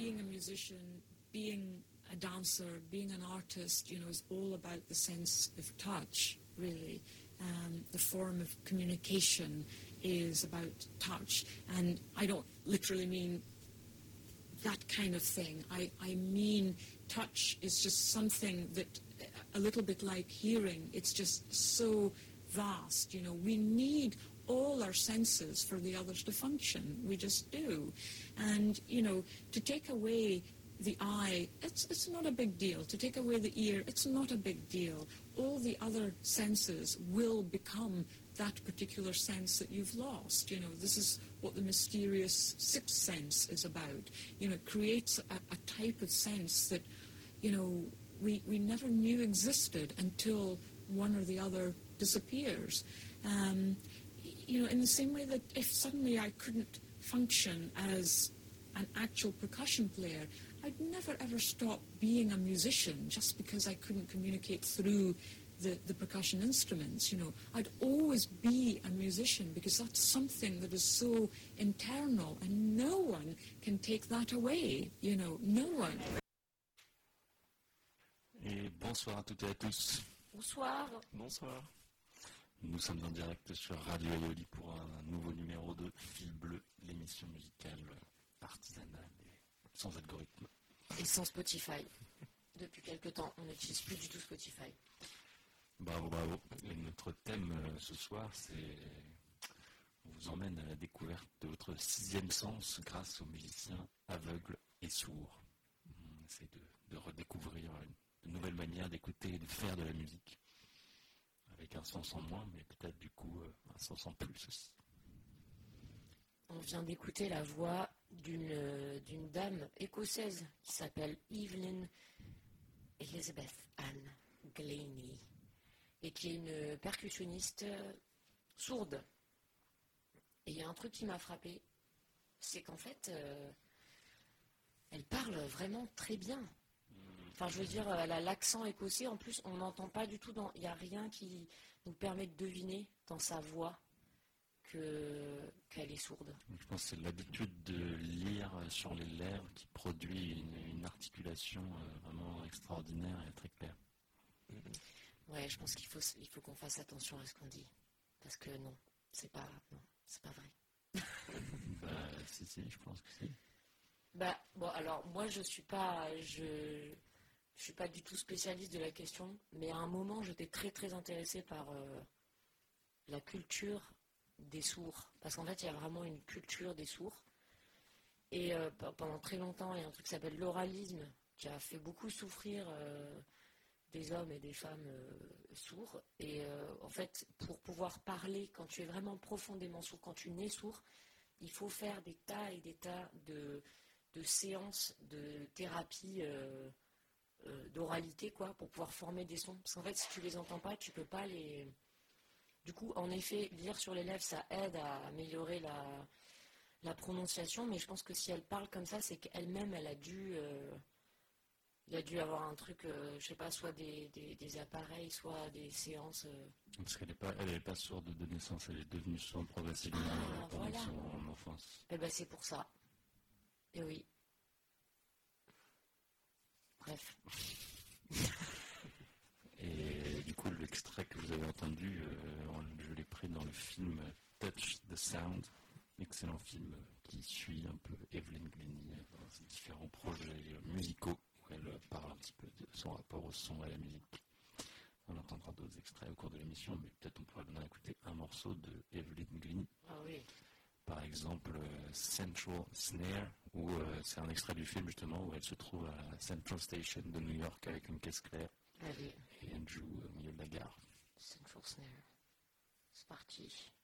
being a musician, being a dancer, being an artist, is all about the sense of touch, really. The form of communication is about touch. And I don't literally mean that kind of thing. I mean touch is just something that, a little bit like hearing, it's just so vast. We need all our senses for the others to function. We just do. And, to take away the eye, it's not a big deal. To take away the ear, it's not a big deal. All the other senses will become that particular sense that you've lost. This is what the mysterious sixth sense is about. It creates a type of sense that, we never knew existed until one or the other disappears. In the same way that if suddenly I couldn't function as an actual percussion player, I'd never ever stop being a musician just because I couldn't communicate through the percussion instruments. I'd always be a musician because that's something that is so internal and no one can take that away, no one. Et bonsoir à toutes et à tous. Bonsoir. Bonsoir. Nous sommes en direct sur Radio Aioli pour un nouveau numéro de Fil Bleu, l'émission musicale artisanale et sans algorithme. Et sans Spotify. Depuis quelque temps, on n'utilise plus du tout Spotify. Bravo, bravo. Et notre thème ce soir, on vous emmène à la découverte de votre sixième sens grâce aux musiciens aveugles et sourds. On essaie de redécouvrir une nouvelle manière d'écouter et de faire de la musique. Avec un sens en moins, mais peut-être du coup un sens en plus aussi. On vient d'écouter la voix d'une dame écossaise qui s'appelle Evelyn Elizabeth Anne Glaney et qui est une percussionniste sourde. Et il y a un truc qui m'a frappé, c'est qu'en fait, elle parle vraiment très bien. Enfin, je veux dire, elle a l'accent écossais. En plus, on n'entend pas du tout. Il n'y a rien qui nous permet de deviner dans sa voix qu'elle est sourde. Je pense que c'est l'habitude de lire sur les lèvres qui produit une articulation vraiment extraordinaire et très claire. Ouais, je pense qu'il faut qu'on fasse attention à ce qu'on dit. Parce que non, c'est pas vrai. Si, je pense que si. Bon, alors, moi, je suis pas du tout spécialiste de la question, mais à un moment, j'étais très, très intéressée par la culture des sourds. Parce qu'en fait, il y a vraiment une culture des sourds. Et pendant très longtemps, il y a un truc qui s'appelle l'oralisme, qui a fait beaucoup souffrir des hommes et des femmes sourds. Et en fait, pour pouvoir parler, quand tu es vraiment profondément sourd, quand tu nais sourd, il faut faire des tas et des tas de séances de thérapie d'oralité, quoi, pour pouvoir former des sons. Parce qu'en fait, si tu les entends pas, tu peux pas les... Du coup, en effet, lire sur les lèvres, ça aide à améliorer la prononciation, mais je pense que si elle parle comme ça, c'est qu'elle-même, elle a dû... il a dû avoir un truc, je sais pas, soit des appareils, soit des séances... Parce qu'elle n'est pas sourde de naissance, elle est devenue sourde progressivement pendant son enfance. Eh ben, c'est pour ça. Et oui. Bref. Et du coup, l'extrait que vous avez entendu, je l'ai pris dans le film Touch the Sound, excellent film qui suit un peu Evelyn Glaney dans ses différents projets musicaux où elle parle un petit peu de son rapport au son et à la musique. On entendra d'autres extraits au cours de l'émission, mais peut-être on pourra bien écouter un morceau de Evelyn Glaney. Ah oui. Par exemple, Central Snare, où c'est un extrait du film justement où elle se trouve à la Central Station de New York avec une caisse claire. Allez. Et elle joue au milieu de la gare. Central Snare. C'est parti.